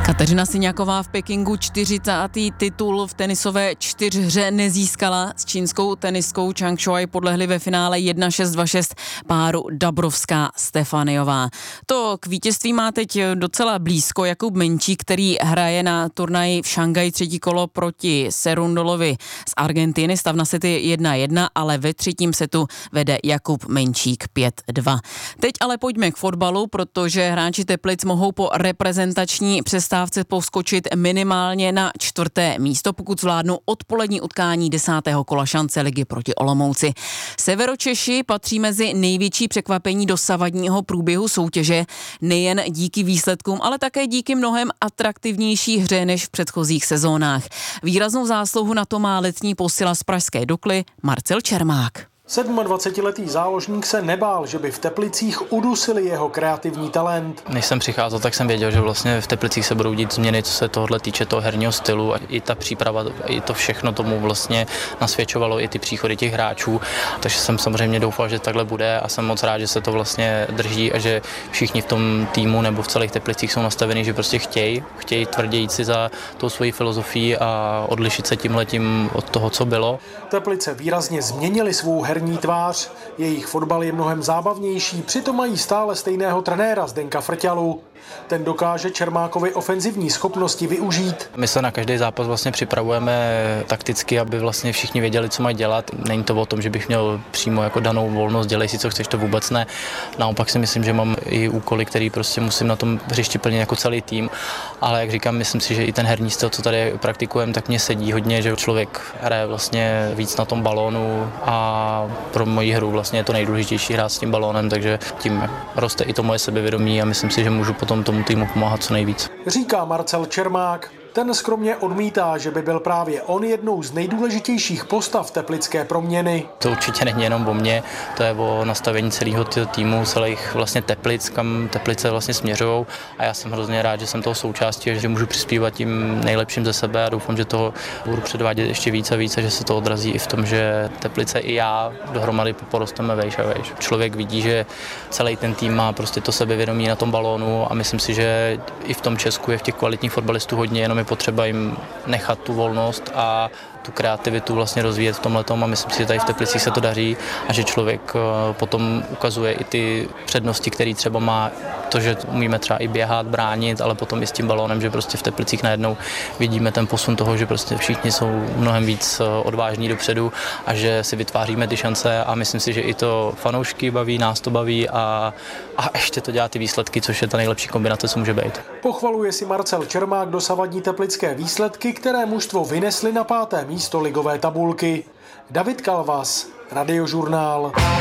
Kateřina Syňáková v Pekingu 40. titul v tenisové čtyřhře nezískala. S čínskou tenistkou Zhang Shuai podlehli ve finále 1-6-2-6 páru Dabrowská-Stefaniová. To k vítězství má teď docela blízko Jakub Menčík, který hraje na turnaji v Šanghaji třetí kolo proti Cerundolovi z Argentiny. Stav na sety 1-1, ale ve třetím setu vede Jakub Menčík 5-2. Teď ale pojďme k fotbalu, protože hráči Teplic mohou po reprezentační přestávce poskočit minimálně na 4. místo, pokud zvládnou odpolední utkání 10. kola šance ligy proti Olomouci. Severočeši patří mezi největší překvapení dosavadního průběhu soutěže, nejen díky výsledkům, ale také díky mnohem atraktivnější hře než v předchozích sezónách. Výraznou zásluhu na to má letní posila z pražské Dukly Marcel Čermák. 27letý záložník se nebál, že by v Teplicích udusili jeho kreativní talent. Než jsem přicházel, tak jsem věděl, že vlastně v Teplicích se budou dít změny, co se tohle týče toho herního stylu, a i ta příprava, i to všechno tomu vlastně nasvědčovalo, i ty příchody těch hráčů. Takže jsem samozřejmě doufal, že takhle bude, a jsem moc rád, že se to vlastně drží a že všichni v tom týmu nebo v celých Teplicích jsou nastavení, že prostě chtějí tvrdě jít si za tou svojí filozofií a odlišit se tímhletím od toho, co bylo. Teplice výrazně změnili svou herní tvář. Jejich fotbal je mnohem zábavnější, přitom mají stále stejného trenéra Zdenka Frťalu. Ten dokáže Čermákovy ofenzivní schopnosti využít. My se na každý zápas vlastně připravujeme takticky, aby vlastně všichni věděli, co mají dělat. Není to o tom, že bych měl přímo jako danou volnost, dělej si, co chceš, to vůbec ne. Naopak si myslím, že mám i úkoly, který prostě musím na tom hřišti plnit jako celý tým. Ale jak říkám, myslím si, že i ten herní styl, co tady praktikujeme, tak mě sedí hodně, že člověk hraje vlastně víc na tom balónu, a pro moji hru vlastně je to nejdůležitější hrát s tím balónem, takže tím roste i to moje sebevědomí a myslím si, že můžu potom tomu týmu pomáhat co nejvíc. Říká Marcel Čermák. Ten skromně odmítá, že by byl právě on jednou z nejdůležitějších postav teplické proměny. To určitě není jenom o mně, to je o nastavení celého týmu, celých vlastně Teplic, kam Teplice vlastně směřují, a já jsem hrozně rád, že jsem toho součástí a že můžu přispívat tím nejlepším ze sebe, a doufám, že toho budu předvádět ještě víc a víc a že se to odrazí i v tom, že Teplice i já dohromady porosteme vejš a vejš. Člověk vidí, že celý ten tým má prostě to sebevědomí na tom balónu, a myslím si, že i v tom Česku je v těch kvalitních fotbalistů hodně, jenom je potřeba jim nechat tu volnost a tu kreativitu vlastně rozvíjet v tomhletom, a myslím si, že tady v Teplicích se to daří a že člověk potom ukazuje i ty přednosti, které třeba má, to, že umíme třeba i běhat, bránit, ale potom i s tím balónem, že prostě v Teplicích najednou vidíme ten posun toho, že prostě všichni jsou mnohem víc odvážní dopředu a že si vytváříme ty šance, a myslím si, že i to fanoušky baví, nás to baví a ještě to dělá ty výsledky, což je ta nejlepší kombinace, co může být. Pochvaluje si Marcel Čermák dosavadní teplické výsledky, které mužstvo vynesly na 5. místo ligové tabulky. David Kalvas, Radiožurnál.